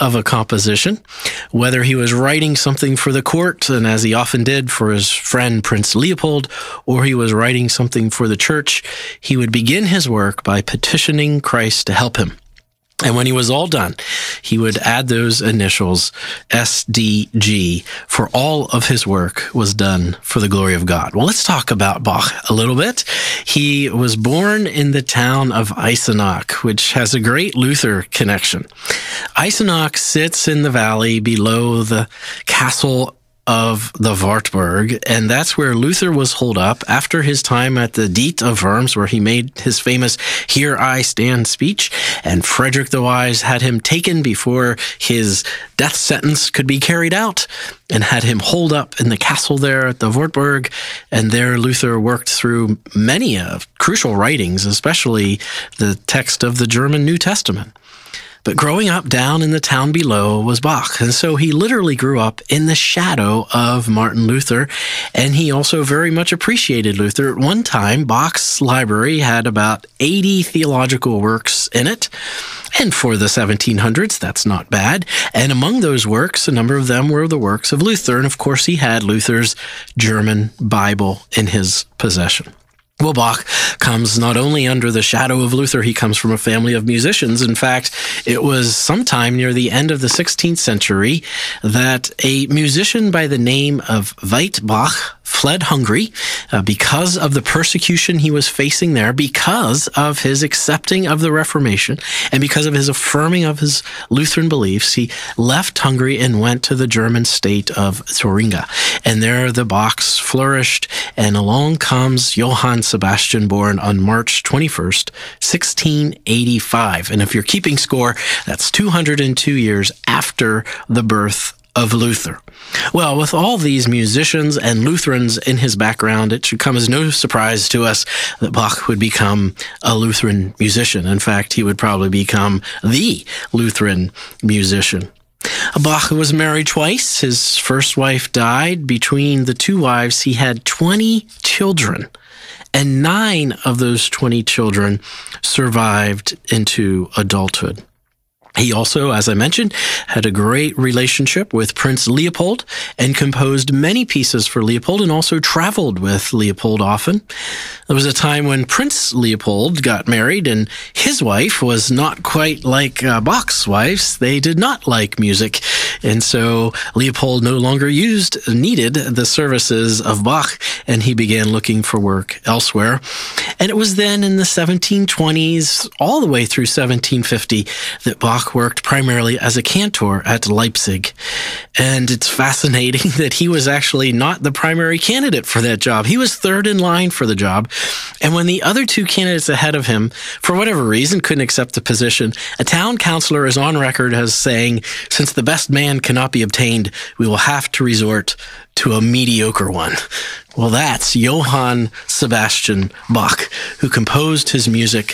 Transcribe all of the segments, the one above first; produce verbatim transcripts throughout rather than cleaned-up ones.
of a composition, whether he was writing something for the court, and as he often did for his friend Prince Leopold, or he was writing something for the church, he would begin his work by petitioning Christ to help him. And when he was all done, he would add those initials, S D G, for all of his work was done for the glory of God. Well, let's talk about Bach a little bit. He was born in the town of Eisenach, which has a great Luther connection. Eisenach sits in the valley below the castle of the Wartburg, and that's where Luther was holed up after his time at the Diet of Worms, where he made his famous "Here I Stand" speech, and Frederick the Wise had him taken before his death sentence could be carried out, and had him holed up in the castle there at the Wartburg, and there Luther worked through many of crucial writings, especially the text of the German New Testament. But growing up down in the town below was Bach, and so he literally grew up in the shadow of Martin Luther, and he also very much appreciated Luther. At one time, Bach's library had about eighty theological works in it, and for the seventeen hundreds, that's not bad. And among those works, a number of them were the works of Luther, and of course he had Luther's German Bible in his possession. Well, Bach comes not only under the shadow of Luther, he comes from a family of musicians. In fact, it was sometime near the end of the sixteenth century that a musician by the name of Veit Bach fled Hungary uh, because of the persecution he was facing there, because of his accepting of the Reformation, and because of his affirming of his Lutheran beliefs. He left Hungary and went to the German state of Thuringia. And there the Bachs flourished, and along comes Johann Sebastian, born on March twenty-first, sixteen eighty-five. And if you're keeping score, that's two hundred two years after the birth of Luther. Well, with all these musicians and Lutherans in his background, it should come as no surprise to us that Bach would become a Lutheran musician. In fact, he would probably become the Lutheran musician. Bach was married twice. His first wife died. Between the two wives, he had twenty children, and nine of those twenty children survived into adulthood. He also, as I mentioned, had a great relationship with Prince Leopold and composed many pieces for Leopold, and also traveled with Leopold often. There was a time when Prince Leopold got married, and his wife was not quite like uh, Bach's wives. They did not like music, and so Leopold no longer used, needed the services of Bach, and he began looking for work elsewhere. And it was then in the seventeen twenties, all the way through seventeen fifty, that Bach worked primarily as a cantor at Leipzig. And it's fascinating that he was actually not the primary candidate for that job. He was third in line for the job. And when the other two candidates ahead of him, for whatever reason, couldn't accept the position, a town councilor is on record as saying, "Since the best man cannot be obtained, we will have to resort to a mediocre one." Well, that's Johann Sebastian Bach, who composed his music,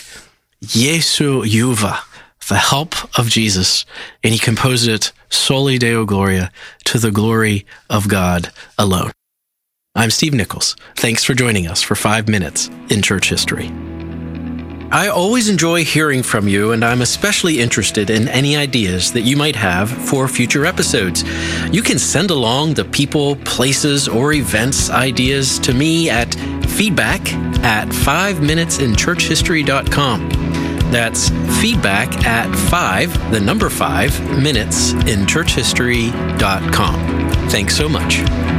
Jesu Juva, the help of Jesus, and he composed it Soli Deo Gloria, to the glory of God alone. I'm Steve Nichols. Thanks for joining us for five minutes in church history. I always enjoy hearing from you, and I'm especially interested in any ideas that you might have for future episodes. You can send along the people, places, or events ideas to me at feedback at five minutes in church history dot com. That's feedback at five, the number five, minutes in church history dot com. Thanks so much.